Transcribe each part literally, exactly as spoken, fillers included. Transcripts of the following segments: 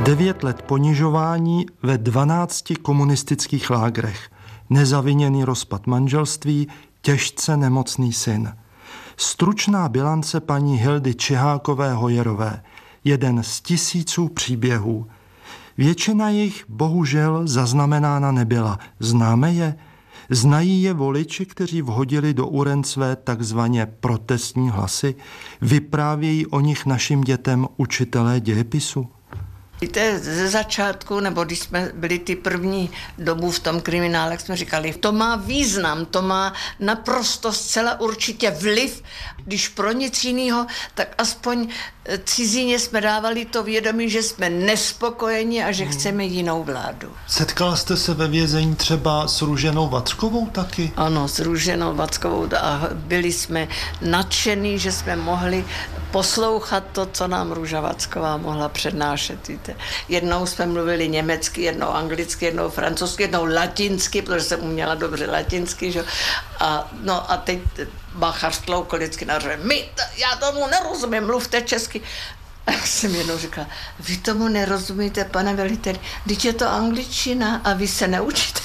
Devět let ponižování ve dvanácti komunistických lágrech, nezaviněný rozpad manželství, těžce nemocný syn. Stručná bilance paní Hildy Čihákové-Hojerové, jeden z tisíců příběhů. Většina jich bohužel zaznamenána nebyla. Známe je? Znají je voliči, kteří vhodili do uren své takzvaně protestní hlasy? Vyprávějí o nich našim dětem učitelé dějepisu? Víte, ze začátku, nebo když jsme byli ty první dobu v tom kriminále, jak jsme říkali, to má význam, to má naprosto zcela určitě vliv. Když pro nic jiného, tak aspoň cizině jsme dávali to vědomí, že jsme nespokojeni a že chceme jinou vládu. Setkala jste se ve vězení třeba s Růženou Vackovou taky? Ano, s Růženou Vackovou a byli jsme nadšení, že jsme mohli poslouchat to, co nám Růža Vacková mohla přednášet. Víte. Jednou jsme mluvili německy, jednou anglicky, jednou francouzsky, jednou latinsky, protože jsem uměla dobře latinsky. Že? A, no a teď Bachař tloukl vždycky na řeč. My, já tomu nerozumím, mluvte česky. A já jsem jednou říkala, vy tomu nerozumíte, pane veliteli, vždyť je to angličtina a vy se neučíte.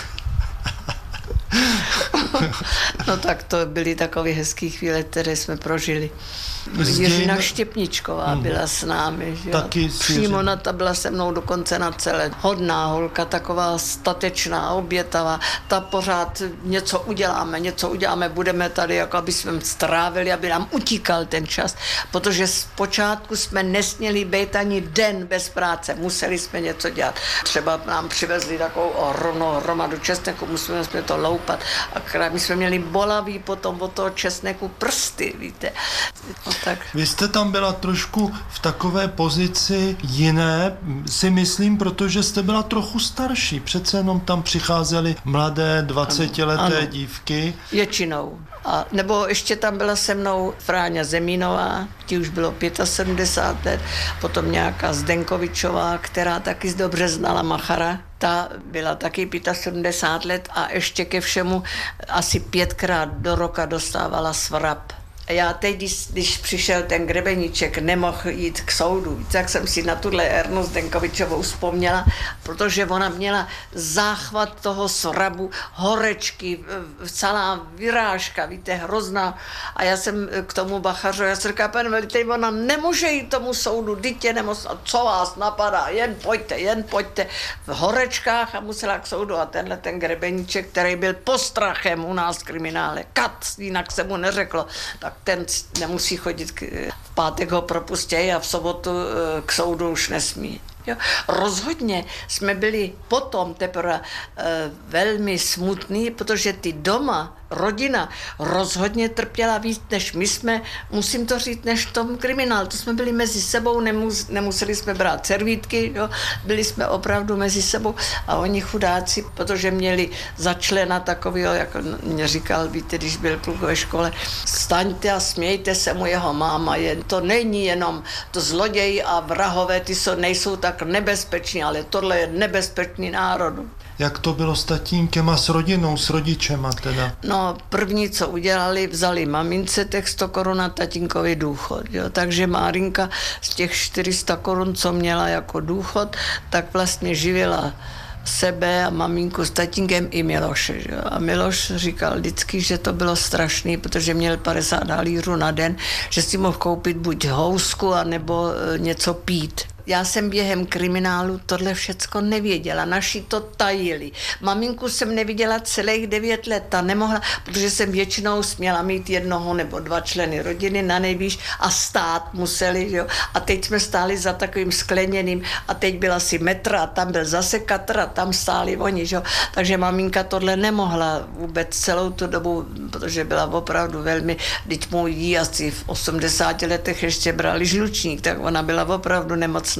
No tak to byly takové hezké chvíle, které jsme prožili. Jiřina Štěpničková hmm. byla s námi. Že? Taky Přímo na ta byla se mnou dokonce na celé. Hodná holka, taková statečná, obětavá. Ta pořád něco uděláme, něco uděláme, budeme tady, jako aby jsme strávili, aby nám utíkal ten čas. Protože zpočátku jsme nesměli být ani den bez práce, museli jsme něco dělat. Třeba nám přivezli takovou ohromnou hromadu česneku, museli jsme to loupat. A my jsme měli bolavý potom od toho česneku prsty, víte. No, tak. Vy jste tam byla trošku v takové pozici jiné, si myslím, protože jste byla trochu starší. Přece jenom tam přicházely mladé dvacetileté ano, dívky. Většinou. A nebo ještě tam byla se mnou Fráňa Zemínová, ti už bylo sedmdesát pět let, potom nějaká Zdenkovičová, která taky dobře znala Machara. Ta byla taky sedmdesát pět let a ještě ke všemu asi pětkrát do roka dostávala svrap. Já teď, když, když přišel ten Grebeníček, nemohl jít k soudu, tak jsem si na tuhle Ernu Zdenkovičovou vzpomněla, protože ona měla záchvat toho srabu, horečky, celá vyrážka, víte, hrozná. A já jsem k tomu Bachařovi, já jsem říkala, pane veliteli, ona nemůže jít tomu soudu, dítě nemocná, co vás napadá, jen pojďte, jen pojďte. V horečkách a musela k soudu a tenhle ten Grebeníček, který byl postrachem u nás v kriminále, kat, jinak se mu neřeklo, tak ten nemusí chodit, k, v pátek ho propustějí a v sobotu k soudu už nesmí. Jo. Rozhodně jsme byli potom teprve e, velmi smutní, protože ty doma, rodina rozhodně trpěla víc, než my jsme, musím to říct, než v tom kriminálu. To jsme byli mezi sebou, nemus, nemuseli jsme brát servítky, jo. Byli jsme opravdu mezi sebou a oni chudáci, protože měli za člena takového, jako mě říkal, víte, když byl kluk ve škole, staňte a smějte se mu jeho máma, jen to není jenom to zloději a vrahové, ty so, nejsou tak nebezpeční, ale tohle je nebezpečný národu. Jak to bylo s tatínkem a s rodinou, s rodičema teda? No, první, co udělali, vzali mamince těch sto korun a tatínkovi důchod. Jo? Takže Márinka z těch čtyři sta korun, co měla jako důchod, tak vlastně živila sebe a maminku s tatínkem i Miloše. Že? A Miloš říkal vždycky, že to bylo strašný, protože měl padesát halířů na den, že si mohl koupit buď housku, anebo něco pít. Já jsem během kriminálu tohle všecko nevěděla, naši to tajili. Maminku jsem neviděla celých devět let, ta nemohla, protože jsem většinou směla mít jednoho nebo dva členy rodiny na nejvýš a stát museli, jo. A teď jsme stáli za takovým skleněným a teď byl asi metr a tam byl zase katr a tam stáli oni, jo. Takže maminka tohle nemohla vůbec celou tu dobu, protože byla opravdu velmi, teď mu jí asi v osmdesáti letech ještě brali žlučník, tak ona byla opravdu nemocná.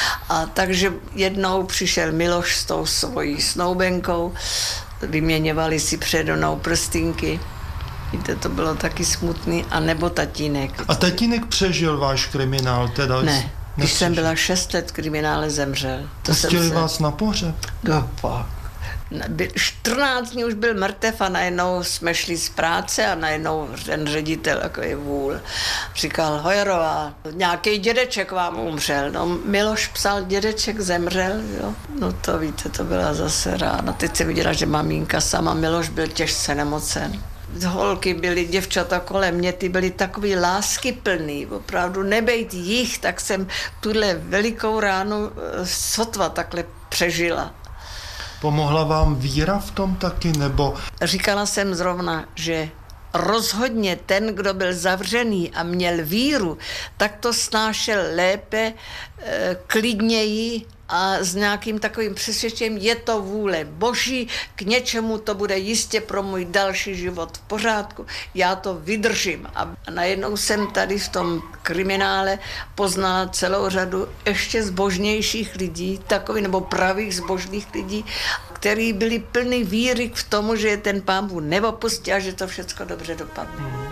A takže jednou přišel Miloš s tou svojí snoubenkou, vyměňovali si přede mnou prstínky. Víte, to bylo taky smutný. A nebo tatínek. A tatínek přežil váš kriminál teda? Ne, když jsem byla šest let v kriminále, zemřel. To Pustili se... vás na pohřeb? No pak. čtrnáct dní už byl mrtev a najednou jsme šli z práce a najednou ten ředitel takový vůl říkal, Hojerová, nějaký dědeček vám umřel. No, Miloš psal, dědeček zemřel, jo. No to víte, to byla zase rána. Teď jsem viděla, že maminka sama, Miloš byl těžce nemocen. Holky byly, děvčata kolem mě, ty byly takový láskyplný, opravdu nebejt jich, tak jsem tuhle velikou ránu sotva takhle přežila. Pomohla vám víra v tom taky, nebo? Říkala jsem zrovna, že rozhodně ten, kdo byl zavřený a měl víru, tak to snášel lépe, klidněji a s nějakým takovým přesvědčením, je to vůle Boží, k něčemu to bude jistě pro můj další život v pořádku, já to vydržím. A najednou jsem tady v tom kriminále poznala celou řadu ještě zbožnějších lidí, takových nebo pravých zbožných lidí, kteří byli plní víry v tomu, že ten Pán Bůh neopustí a že to všechno dobře dopadne.